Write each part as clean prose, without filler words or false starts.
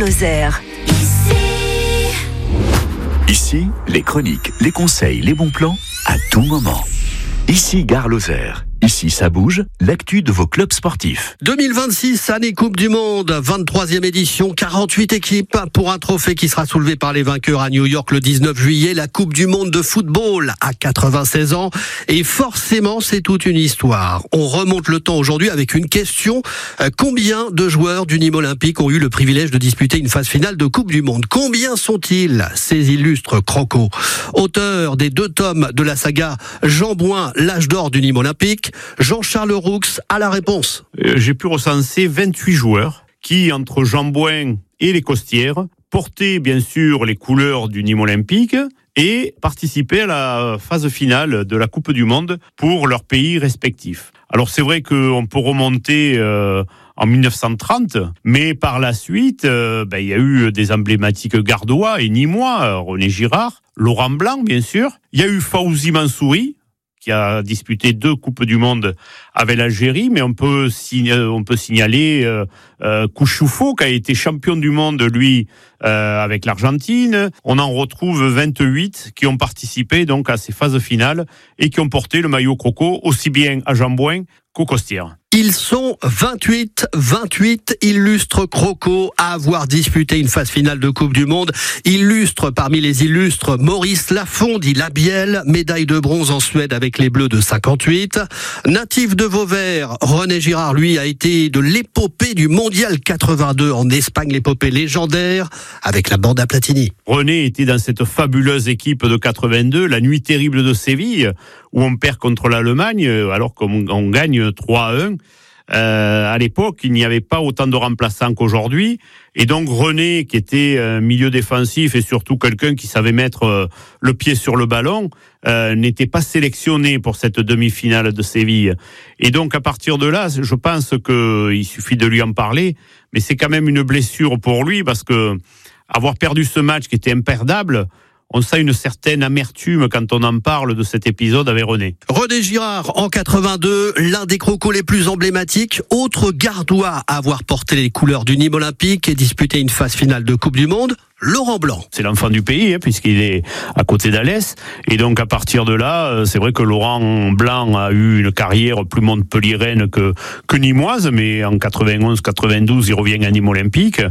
Lozère. Ici, les chroniques, les conseils, les bons plans, à tout moment. Ici, Gare Lozère. Ici, ça bouge, l'actu de vos clubs sportifs. 2026, année Coupe du Monde, 23e édition, 48 équipes pour un trophée qui sera soulevé par les vainqueurs à New York le 19 juillet, la Coupe du Monde de football à 96 ans. Et forcément, c'est toute une histoire. On remonte le temps aujourd'hui avec une question. Combien de joueurs du Nîmes Olympique ont eu le privilège de disputer une phase finale de Coupe du Monde? Combien sont-ils, ces illustres crocos? Auteur des 2 tomes de la saga Jean Bouin, l'âge d'or du Nîmes Olympique, Jean-Charles Roux a la réponse. J'ai pu recenser 28 joueurs qui, entre Jean Bouin et les Costières, portaient bien sûr les couleurs du Nîmes Olympique et participaient à la phase finale de la Coupe du Monde pour leurs pays respectifs. Alors c'est vrai qu'on peut remonter en 1930, mais par la suite, il y a eu des emblématiques gardois et nîmois, René Girard, Laurent Blanc bien sûr, il y a eu Fawzi Mansouri, qui a disputé 2 Coupes du Monde avec l'Algérie, mais on peut signaler Kouchoufo, qui a été champion du monde, lui, avec l'Argentine. On en retrouve 28 qui ont participé donc à ces phases finales et qui ont porté le maillot croco aussi bien à Jean Bouin qu'aux Costières. Ils sont 28 illustres crocos à avoir disputé une phase finale de Coupe du Monde. Illustres parmi les illustres, Maurice Lafond, dit Labielle, médaille de bronze en Suède avec les Bleus de 58. Natif de Vauvert, René Girard, lui, a été de l'épopée du Mondial 82 en Espagne, l'épopée légendaire avec la bande à Platini. René était dans cette fabuleuse équipe de 82, la nuit terrible de Séville, où on perd contre l'Allemagne alors qu'on gagne 3-1. À l'époque, il n'y avait pas autant de remplaçants qu'aujourd'hui. Et donc René, qui était milieu défensif et surtout quelqu'un qui savait mettre le pied sur le ballon, n'était pas sélectionné pour cette demi-finale de Séville. Et donc à partir de là, je pense qu'il suffit de lui en parler, mais c'est quand même une blessure pour lui parce que avoir perdu ce match qui était imperdable, on sent une certaine amertume quand on en parle de cet épisode avec René. René Girard, en 82, l'un des crocos les plus emblématiques, autre gardois à avoir porté les couleurs du Nîmes Olympique et disputé une phase finale de Coupe du Monde, Laurent Blanc. C'est l'enfant du pays, puisqu'il est à côté d'Alès. Et donc, à partir de là, c'est vrai que Laurent Blanc a eu une carrière plus montpelliéraine que nîmoise, mais en 91-92, il revient à Nîmes Olympique.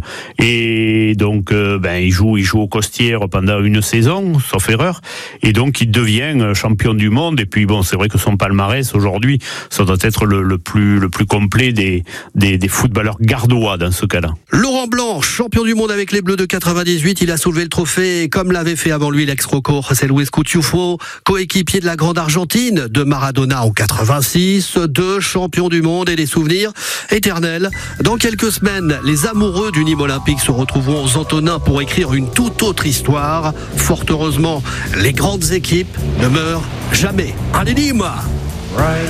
Et donc, il joue au Costières pendant une saison, sauf erreur. Et donc, il devient champion du monde. Et puis, c'est vrai que son palmarès, aujourd'hui, ça doit être le plus complet des footballeurs gardois dans ce cas-là. Laurent Blanc, champion du monde avec les Bleus de 98. Il a soulevé le trophée comme l'avait fait avant lui l'ex-croco José Luis Kouchoufo, coéquipier de la grande Argentine de Maradona en 86, 2 champions du monde et des souvenirs éternels. Dans quelques semaines, les amoureux du Nîmes Olympique se retrouveront aux Antonins pour écrire une toute autre histoire. Fort heureusement, les grandes équipes ne meurent jamais. Allez Nîmes!